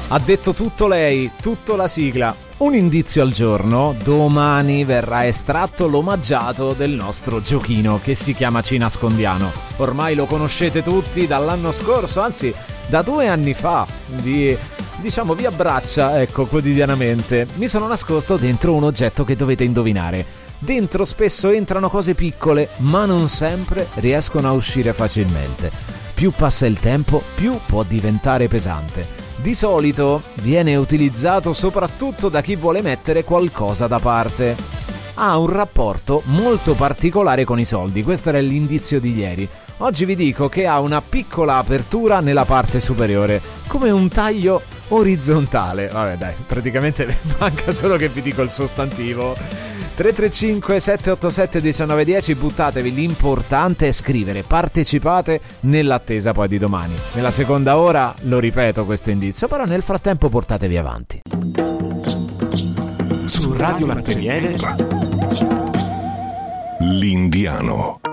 Ha detto tutto lei, tutto la sigla. Un indizio al giorno, domani verrà estratto l'omaggiato del nostro giochino che si chiama Ci nascondiamo. Ormai lo conoscete tutti dall'anno scorso, anzi da 2 anni fa, vi abbraccia, ecco, quotidianamente. Mi sono nascosto dentro un oggetto che dovete indovinare. Dentro spesso entrano cose piccole, ma non sempre riescono a uscire facilmente. Più passa il tempo, più può diventare pesante. Di solito viene utilizzato soprattutto da chi vuole mettere qualcosa da parte. Ha un rapporto molto particolare con i soldi, questo era l'indizio di ieri. Oggi vi dico che ha una piccola apertura nella parte superiore, come un taglio orizzontale. Vabbè dai, praticamente manca solo che vi dico il sostantivo. 335 787 1910, buttatevi, l'importante è scrivere, partecipate nell'attesa poi di domani. Nella seconda ora lo ripeto questo indizio, però nel frattempo portatevi avanti. Su Radio Latte Miele, l'Indiano.